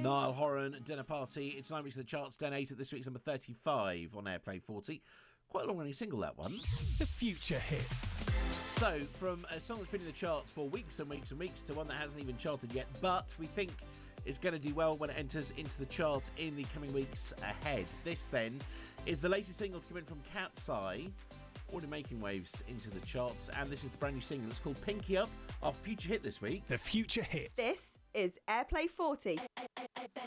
Niall Horan, Dinner Party. It's 9 weeks of the charts, Den 8 at this week's number 35 on Airplay 40. Quite a long-running single, that one. The Future Hit. So, from a song that's been in the charts for weeks and weeks and weeks to one that hasn't even charted yet, but we think is going to do well when it enters into the chart in the coming weeks ahead. This, then, is the latest single to come in from Cat's Eye, already making waves into the charts, and this is the brand new single. It's called Pinky Up, our Future Hit this week. The Future Hit. This is Airplay 40.